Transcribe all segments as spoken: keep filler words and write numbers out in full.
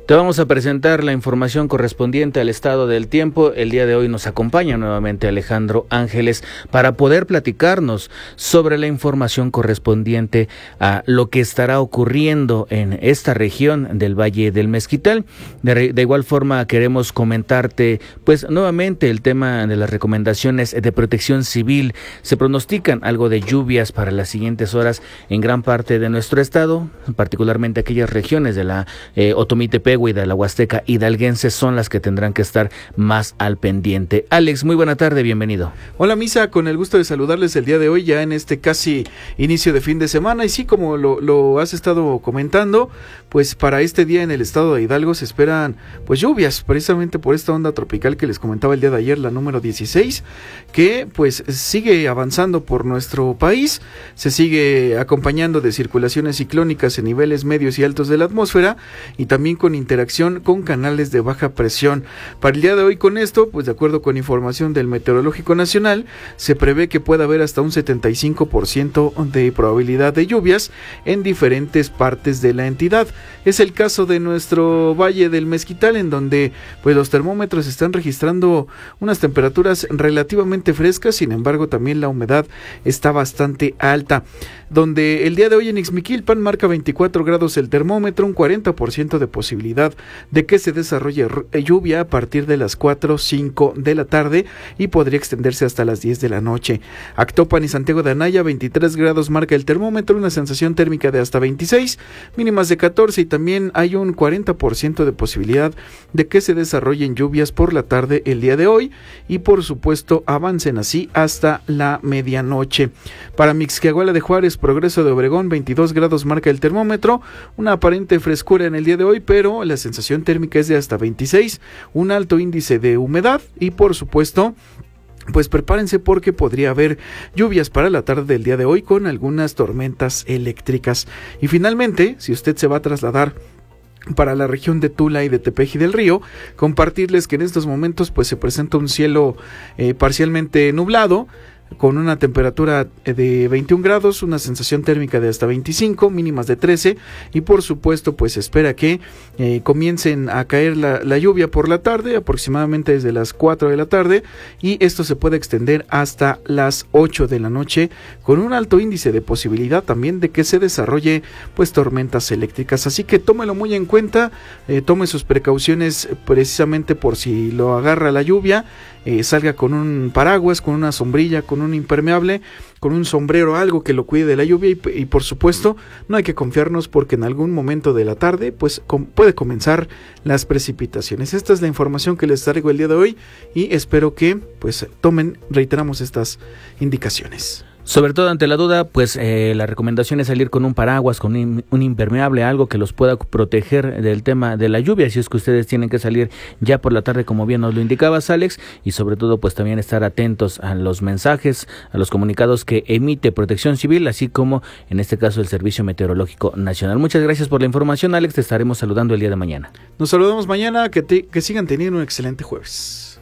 Te vamos a presentar la información correspondiente al estado del tiempo. El día de hoy nos acompaña nuevamente Alejandro Ángeles para poder platicarnos sobre la información correspondiente a lo que estará ocurriendo en esta región del Valle del Mezquital. De, de igual forma queremos comentarte pues nuevamente el tema de las recomendaciones de protección civil. Se pronostican algo de lluvias para las siguientes horas en gran parte de nuestro estado, particularmente aquellas regiones de la eh, Otomí-Tepehue y de la Huasteca hidalguense son las que tendrán que estar más al pendiente. Alex, muy buena tarde, bienvenido. Hola Misa, con el gusto de saludarles el día de hoy ya en este casi inicio de fin de semana, y sí, como lo, lo has estado comentando, pues para este día en el estado de Hidalgo se esperan pues lluvias, precisamente por esta onda tropical que les comentaba el día de ayer, la número dieciséis, que pues sigue avanzando por nuestro país, se sigue acompañando de circulaciones ciclónicas en niveles medios y altos de la atmósfera y también con interacción con canales de baja presión. Para el día de hoy con esto, pues de acuerdo con información del Meteorológico Nacional, se prevé que pueda haber hasta un setenta y cinco por ciento de probabilidad de lluvias en diferentes partes de la entidad. Es el caso de nuestro Valle del Mezquital, en donde pues los termómetros están registrando unas temperaturas relativamente frescas, sin embargo también la humedad está bastante alta, donde el día de hoy en Ixmiquilpan marca veinticuatro grados el termómetro, un cuarenta por ciento de posibilidad de que se desarrolle lluvia a partir de las cuatro o cinco de la tarde y podría extenderse hasta las diez de la noche. Actopan y Santiago de Anaya, veintitrés grados marca el termómetro, una sensación térmica de hasta veintiséis, mínimas de catorce, y también hay un cuarenta por ciento de posibilidad de que se desarrollen lluvias por la tarde el día de hoy y por supuesto avancen así hasta la medianoche. Para Mixquiahuala de Juárez, Progreso de Obregón, veintidós grados marca el termómetro, una aparente frescura en el día de hoy, pero la sensación térmica es de hasta veintiséis, un alto índice de humedad y por supuesto pues prepárense porque podría haber lluvias para la tarde del día de hoy con algunas tormentas eléctricas. Y finalmente, si usted se va a trasladar para la región de Tula y de Tepeji del Río, compartirles que en estos momentos pues se presenta un cielo eh, parcialmente nublado, con una temperatura de veintiún grados, una sensación térmica de hasta veinticinco, mínimas de trece, y por supuesto pues espera que eh, comiencen a caer la, la lluvia por la tarde, aproximadamente desde las cuatro de la tarde, y esto se puede extender hasta las ocho de la noche, con un alto índice de posibilidad también de que se desarrolle pues tormentas eléctricas, así que tómelo muy en cuenta, eh, tome sus precauciones precisamente por si lo agarra la lluvia, eh, salga con un paraguas, con una sombrilla, con un impermeable, con un sombrero, algo que lo cuide de la lluvia, y, y por supuesto no hay que confiarnos porque en algún momento de la tarde pues com- puede comenzar las precipitaciones. Esta es la información que les traigo el día de hoy y espero que pues tomen, reiteramos, estas indicaciones. Sobre todo ante la duda, pues eh, la recomendación es salir con un paraguas, con un, un impermeable, algo que los pueda proteger del tema de la lluvia, si es que ustedes tienen que salir ya por la tarde, como bien nos lo indicabas, Alex, y sobre todo pues también estar atentos a los mensajes, a los comunicados que emite Protección Civil, así como en este caso el Servicio Meteorológico Nacional. Muchas gracias por la información, Alex, te estaremos saludando el día de mañana. Nos saludamos mañana, que, te, que sigan teniendo un excelente jueves.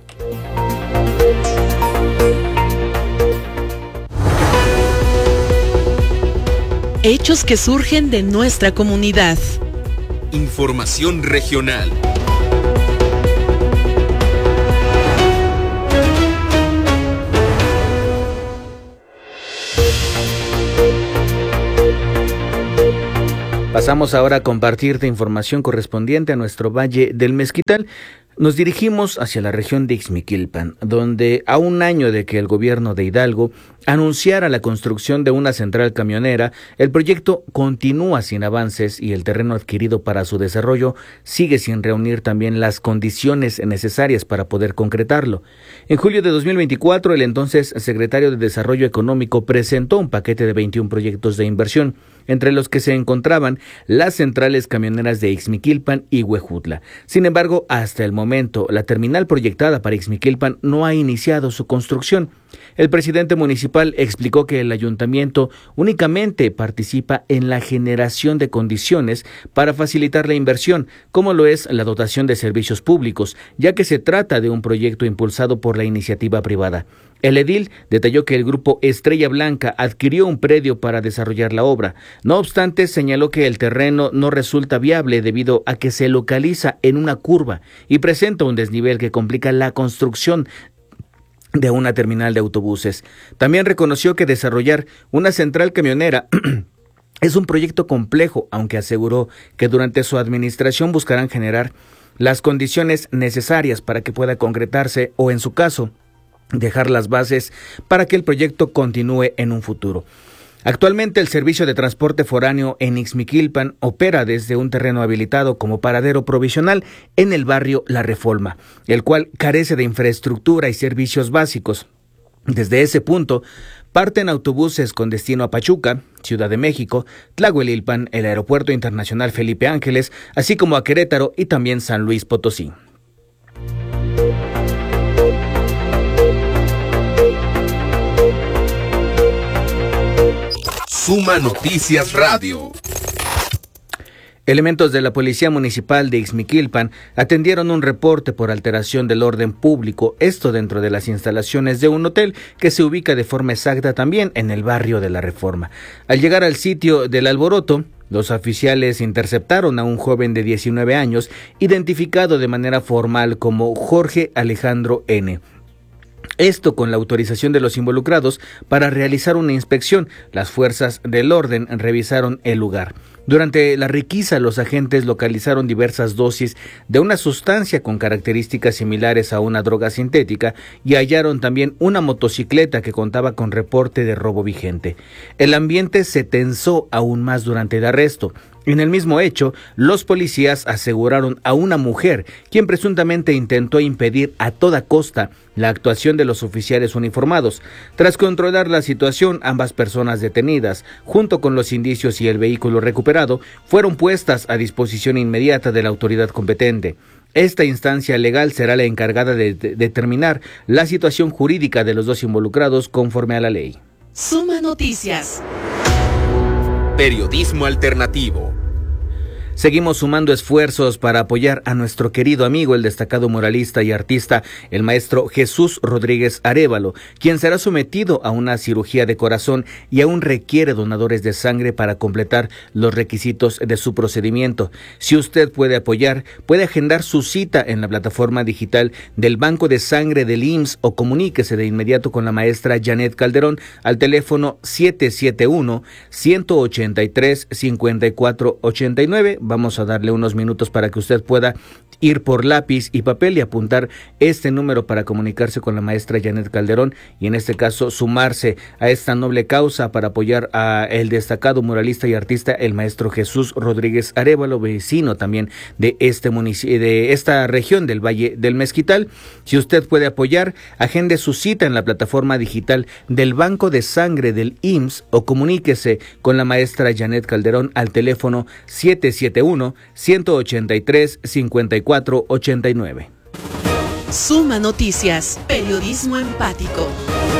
Hechos que surgen de nuestra comunidad. Información regional. Pasamos ahora a compartirte información correspondiente a nuestro Valle del Mezquital. Nos dirigimos hacia la región de Ixmiquilpan, donde a un año de que el gobierno de Hidalgo anunciara la construcción de una central camionera, el proyecto continúa sin avances y el terreno adquirido para su desarrollo sigue sin reunir también las condiciones necesarias para poder concretarlo. En julio de dos mil veinticuatro, el entonces secretario de Desarrollo Económico presentó un paquete de veintiún proyectos de inversión, entre los que se encontraban las centrales camioneras de Ixmiquilpan y Huejutla. Sin embargo, hasta el momento, la terminal proyectada para Ixmiquilpan no ha iniciado su construcción. El presidente municipal explicó que el ayuntamiento únicamente participa en la generación de condiciones para facilitar la inversión, como lo es la dotación de servicios públicos, ya que se trata de un proyecto impulsado por la iniciativa privada. El edil detalló que el grupo Estrella Blanca adquirió un predio para desarrollar la obra, No obstante, señaló que el terreno no resulta viable debido a que se localiza en una curva y presenta un desnivel que complica la construcción de una terminal de autobuses. También reconoció que desarrollar una central camionera es un proyecto complejo, aunque aseguró que durante su administración buscarán generar las condiciones necesarias para que pueda concretarse o, en su caso, dejar las bases para que el proyecto continúe en un futuro. Actualmente el servicio de transporte foráneo en Ixmiquilpan opera desde un terreno habilitado como paradero provisional en el barrio La Reforma, el cual carece de infraestructura y servicios básicos. Desde ese punto parten autobuses con destino a Pachuca, Ciudad de México, Tlahuelilpan, el Aeropuerto Internacional Felipe Ángeles, así como a Querétaro y también San Luis Potosí. Suma Noticias Radio. Elementos de la Policía Municipal de Ixmiquilpan atendieron un reporte por alteración del orden público, esto dentro de las instalaciones de un hotel que se ubica de forma exacta también en el barrio de La Reforma. Al llegar al sitio del alboroto, los oficiales interceptaron a un joven de diecinueve años, identificado de manera formal como Jorge Alejandro N., esto con la autorización de los involucrados para realizar una inspección. Las fuerzas del orden revisaron el lugar. Durante la requisa, los agentes localizaron diversas dosis de una sustancia con características similares a una droga sintética y hallaron también una motocicleta que contaba con reporte de robo vigente. El ambiente se tensó aún más durante el arresto. En el mismo hecho, los policías aseguraron a una mujer, quien presuntamente intentó impedir a toda costa la actuación de los oficiales uniformados. Tras controlar la situación, ambas personas detenidas, junto con los indicios y el vehículo recuperado, fueron puestas a disposición inmediata de la autoridad competente. Esta instancia legal será la encargada de, de determinar la situación jurídica de los dos involucrados conforme a la ley. Suma Noticias. Periodismo alternativo. Seguimos sumando esfuerzos para apoyar a nuestro querido amigo, el destacado muralista y artista, el maestro Jesús Rodríguez Arévalo, quien será sometido a una cirugía de corazón y aún requiere donadores de sangre para completar los requisitos de su procedimiento. Si usted puede apoyar, puede agendar su cita en la plataforma digital del Banco de Sangre del I M S S o comuníquese de inmediato con la maestra Janet Calderón al teléfono siete siete uno, uno ocho tres, cinco cuatro ocho nueve. Vamos a darle unos minutos para que usted pueda ir por lápiz y papel y apuntar este número para comunicarse con la maestra Janet Calderón y en este caso sumarse a esta noble causa para apoyar a el destacado muralista y artista, el maestro Jesús Rodríguez Arévalo, vecino también de este municipio, de esta región del Valle del Mezquital. Si usted puede apoyar, agende su cita en la plataforma digital del Banco de Sangre del I M S S o comuníquese con la maestra Janet Calderón al teléfono siete siete uno, uno ocho tres, cinco cuatro ocho nueve. Suma Noticias, periodismo empático.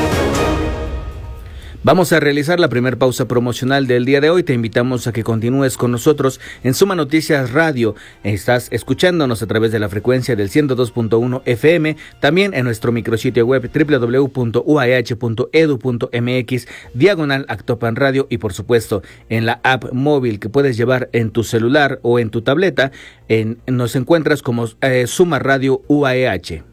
Vamos a realizar la primera pausa promocional del día de hoy. Te invitamos a que continúes con nosotros en Suma Noticias Radio. Estás escuchándonos a través de la frecuencia del ciento dos punto uno F M, también en nuestro micrositio web doble u doble u doble u punto u a e hache punto e d u punto m x, diagonal Actopan Radio, y por supuesto en la app móvil que puedes llevar en tu celular o en tu tableta. En, nos encuentras como eh, Suma Radio U A E H.